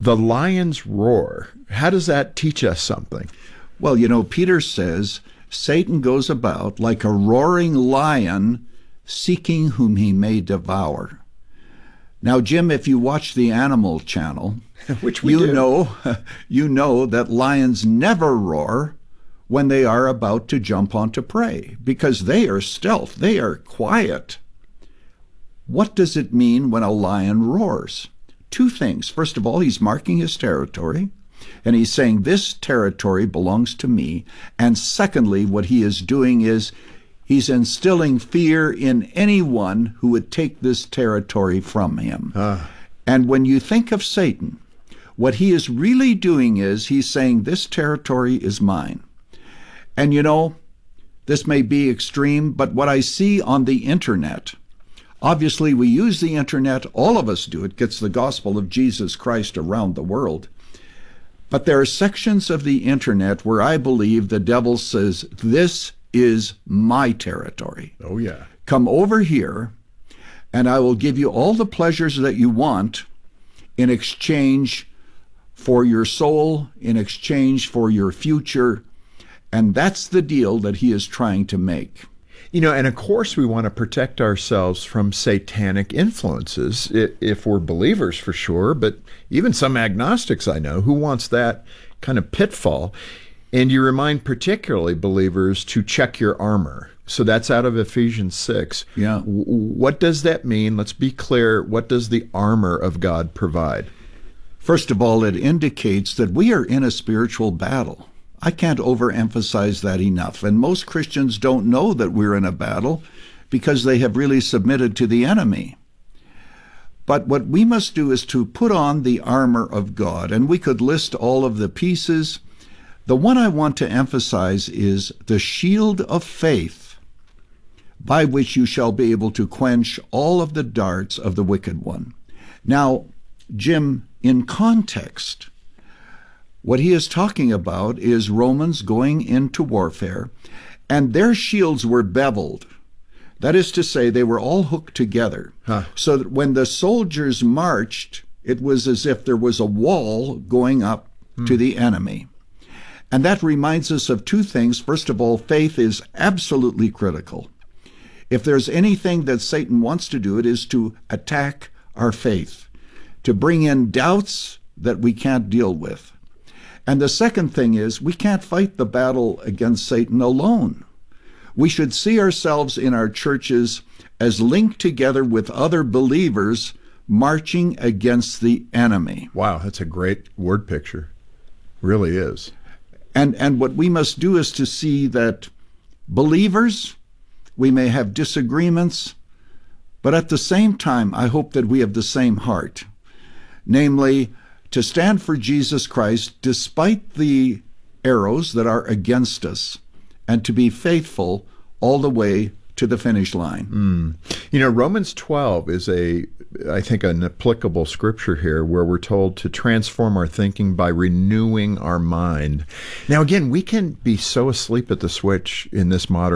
the lion's roar. How does that teach us something? Well, Peter says, Satan goes about like a roaring lion seeking whom he may devour. Now, Jim, if you watch the Animal Channel, which we do. you know that lions never roar when they are about to jump onto prey, because they are stealth, they are quiet. What does it mean when a lion roars? Two things. First of all, he's marking his territory, and he's saying, this territory belongs to me. And secondly, what he is doing is he's instilling fear in anyone who would take this territory from him. And when you think of Satan, what he is really doing is he's saying, this territory is mine. And this may be extreme, but what I see on the internet, obviously we use the internet, all of us do, it gets the gospel of Jesus Christ around the world. But there are sections of the internet where I believe the devil says, this is my territory. Oh, yeah. Come over here, and I will give you all the pleasures that you want in exchange for your soul, in exchange for your future. And that's the deal that he is trying to make. And of course we want to protect ourselves from satanic influences, if we're believers for sure, but even some agnostics I know, who wants that kind of pitfall? And you remind particularly believers to check your armor. So that's out of Ephesians 6. Yeah. What does that mean? Let's be clear. What does the armor of God provide? First of all, it indicates that we are in a spiritual battle. I can't overemphasize that enough. And most Christians don't know that we're in a battle because they have really submitted to the enemy. But what we must do is to put on the armor of God. And we could list all of the pieces. The one I want to emphasize is the shield of faith, by which you shall be able to quench all of the darts of the wicked one. Now, Jim, in context, what he is talking about is Romans going into warfare, and their shields were beveled. That is to say, they were all hooked together. So that when the soldiers marched, it was as if there was a wall going up to the enemy. And that reminds us of two things. First of all, faith is absolutely critical. If there's anything that Satan wants to do, it is to attack our faith, to bring in doubts that we can't deal with. And the second thing is, we can't fight the battle against Satan alone. We should see ourselves in our churches as linked together with other believers marching against the enemy. Wow, that's a great word picture. Really is. And what we must do is to see that believers, we may have disagreements, but at the same time, I hope that we have the same heart. Namely, to stand for Jesus Christ despite the arrows that are against us, and to be faithful all the way to the finish line. Romans 12 is I think, an applicable scripture here where we're told to transform our thinking by renewing our mind. Now, again, we can be so asleep at the switch in this modern